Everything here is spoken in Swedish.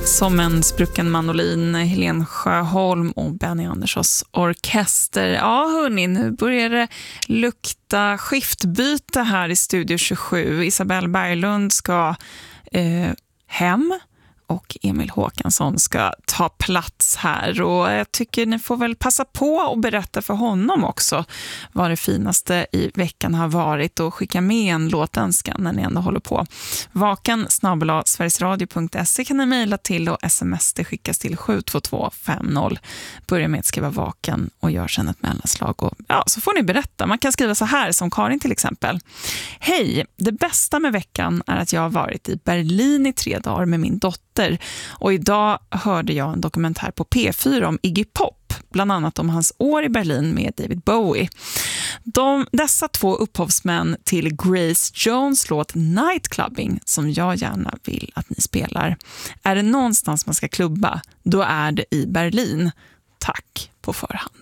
Som en sprucken mandolin, Helen Sjöholm och Benny Anderssons orkester. Ja hörni, nu börjar det lukta skiftbyte här i Studio 27. Isabelle Berglund ska hem och Emil Håkansson ska ta plats här. Och jag tycker ni får väl passa på och berätta för honom också vad det finaste i veckan har varit och skicka med en låtönskan när ni ändå håller på. vaken@sverigesradio.se kan ni mejla till och sms det skickas till 72250. Börja med att skriva vaken och gör sen ett mellanslag och ja, så får ni berätta. Man kan skriva så här som Karin till exempel. Hej, det bästa med veckan är att jag har varit i Berlin i 3 dagar med min dotter. Och idag hörde jag en dokumentär på P4 om Iggy Pop, bland annat om hans år i Berlin med David Bowie. Dessa 2 upphovsmän till Grace Jones låt Nightclubbing, som jag gärna vill att ni spelar. Är det någonstans man ska klubba, då är det i Berlin. Tack på förhand.